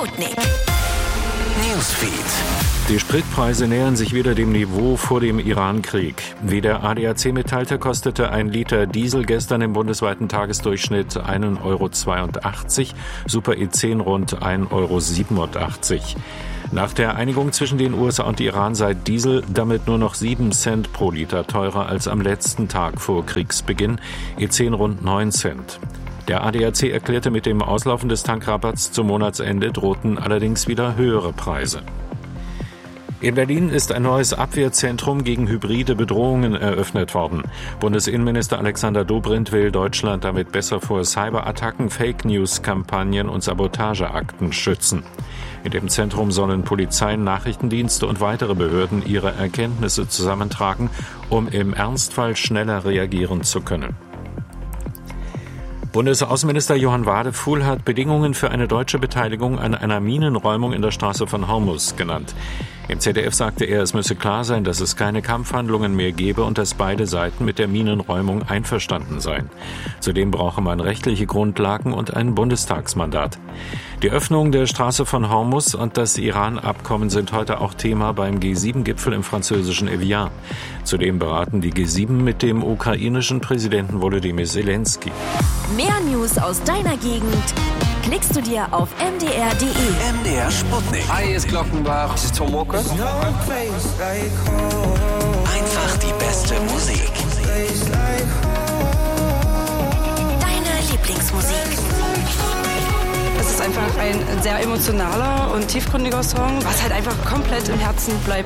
Sputnik. Newsfeed. Die Spritpreise nähern sich wieder dem Niveau vor dem Iran-Krieg. Wie der ADAC mitteilte, kostete ein Liter Diesel gestern im bundesweiten Tagesdurchschnitt 1,82 €, Super E10 rund 1,87 €. Nach der Einigung zwischen den USA und Iran sei Diesel damit nur noch 7 Cent pro Liter teurer als am letzten Tag vor Kriegsbeginn, E10 rund 9 Cent. Der ADAC erklärte, mit dem Auslaufen des Tankrabatts zum Monatsende drohten allerdings wieder höhere Preise. In Berlin ist ein neues Abwehrzentrum gegen hybride Bedrohungen eröffnet worden. Bundesinnenminister Alexander Dobrindt will Deutschland damit besser vor Cyberattacken, Fake-News-Kampagnen und Sabotageakten schützen. In dem Zentrum sollen Polizei, Nachrichtendienste und weitere Behörden ihre Erkenntnisse zusammentragen, um im Ernstfall schneller reagieren zu können. Bundesaußenminister Johann Wadefuhl hat Bedingungen für eine deutsche Beteiligung an einer Minenräumung in der Straße von Hormuz genannt. Im ZDF sagte er, es müsse klar sein, dass es keine Kampfhandlungen mehr gebe und dass beide Seiten mit der Minenräumung einverstanden seien. Zudem brauche man rechtliche Grundlagen und ein Bundestagsmandat. Die Öffnung der Straße von Hormuz und das Iran-Abkommen sind heute auch Thema beim G7-Gipfel im französischen Evian. Zudem beraten die G7 mit dem ukrainischen Präsidenten Volodymyr Zelensky. Mehr News aus deiner Gegend klickst du dir auf mdr.de. MDR Sputnik. Hi, hier ist Glockenbach. Das ist Tom Walker. Einfach die beste Musik. Deine Lieblingsmusik. Es ist einfach ein sehr emotionaler und tiefgründiger Song, was halt einfach komplett im Herzen bleibt.